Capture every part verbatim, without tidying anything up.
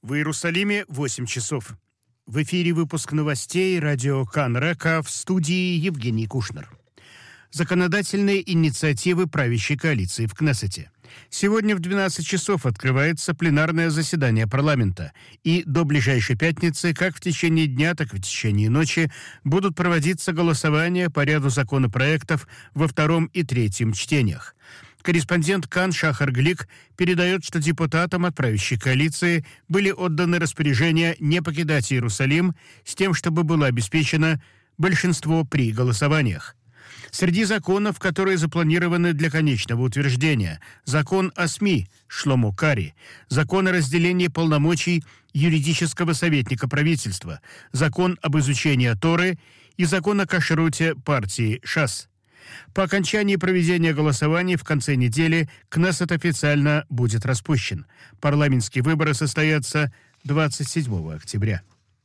В Иерусалиме восемь часов. В эфире выпуск новостей радио Кан-Река, в студии Евгений Кушнер. Законодательные инициативы правящей коалиции в Кнессете. Сегодня в двенадцать часов открывается пленарное заседание парламента, и до ближайшей пятницы, как в течение дня, так и в течение ночи, будут проводиться голосования по ряду законопроектов во втором и третьем чтениях. Корреспондент Кан Шахар Глик передает, что депутатам от правящей коалиции были отданы распоряжения не покидать Иерусалим с тем, чтобы было обеспечено большинство при голосованиях. Среди законов, которые запланированы для конечного утверждения: закон о СМИ Шломо Кари, закон о разделении полномочий юридического советника правительства, закон об изучении Торы и закон о кашруте партии ШАС. По окончании проведения голосований в конце недели Кнессет официально будет распущен. Парламентские выборы состоятся двадцать седьмого октября.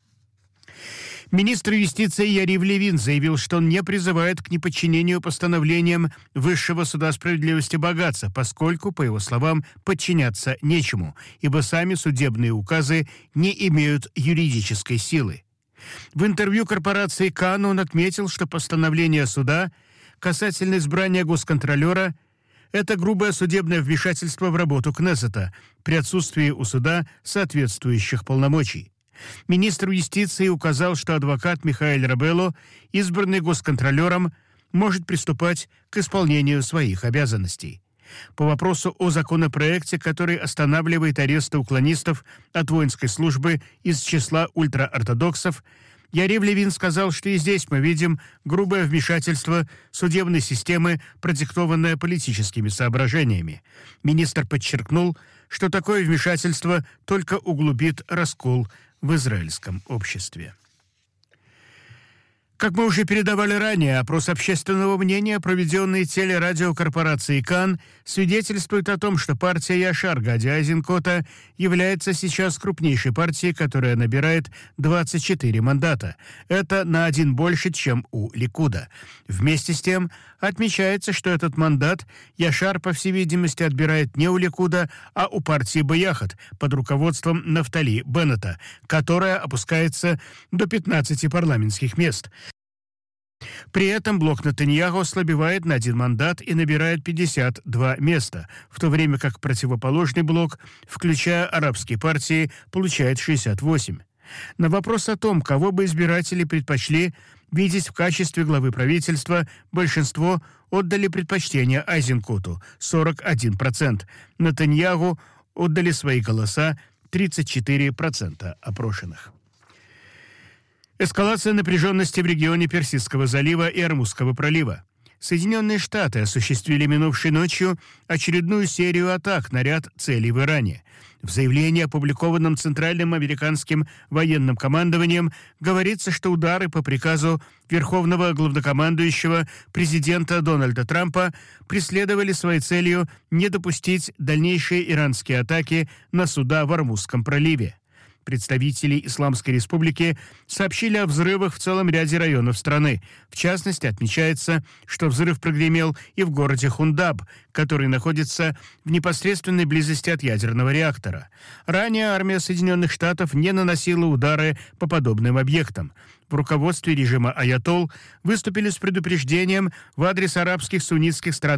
Министр юстиции Ярив Левин заявил, что он не призывает к неподчинению постановлениям Высшего суда справедливости Багаца, поскольку, по его словам, подчиняться нечему, ибо сами судебные указы не имеют юридической силы. В интервью корпорации Кан он отметил, что постановление суда касательно избрания госконтролера – это грубое судебное вмешательство в работу Кнессета при отсутствии у суда соответствующих полномочий. Министр юстиции указал, что адвокат Михаэль Рабелло, избранный госконтролером, может приступать к исполнению своих обязанностей. По вопросу о законопроекте, который останавливает аресты уклонистов от воинской службы из числа ультраортодоксов, Ярив Левин сказал, что и здесь мы видим грубое вмешательство судебной системы, продиктованное политическими соображениями. Министр подчеркнул, что такое вмешательство только углубит раскол в израильском обществе. Как мы уже передавали ранее, опрос общественного мнения, проведенный телерадиокорпорацией Кан, свидетельствует о том, что партия Яшар Гади Айзенкота является сейчас крупнейшей партией, которая набирает двадцать четыре мандата. Это на один больше, чем у Ликуда. Вместе с тем, отмечается, что этот мандат Яшар, по всей видимости, отбирает не у Ликуда, а у партии Баяхат под руководством Нафтали Беннета, которая опускается до пятнадцати парламентских мест. При этом блок Нетаньяху ослабевает на один мандат и набирает пятьдесят два места, в то время как противоположный блок, включая арабские партии, получает шестьдесят восемь. На вопрос о том, кого бы избиратели предпочли видеть в качестве главы правительства, большинство отдали предпочтение Айзенкоту – сорок один процент. Нетаньяху отдали свои голоса тридцать четыре процента опрошенных. Эскалация напряженности в регионе Персидского залива и Ормузского пролива. Соединенные Штаты осуществили минувшей ночью очередную серию атак на ряд целей в Иране. В заявлении, опубликованном Центральным американским военным командованием, говорится, что удары по приказу Верховного главнокомандующего президента Дональда Трампа преследовали своей целью не допустить дальнейшие иранские атаки на суда в Ормузском проливе. Представители Исламской Республики сообщили о взрывах в целом ряде районов страны. В частности, отмечается, что взрыв прогремел и в городе Хундаб, который находится в непосредственной близости от ядерного реактора. Ранее армия Соединенных Штатов не наносила удары по подобным объектам. В руководстве режима Аятолл выступили с предупреждением в адрес арабских суннитских стран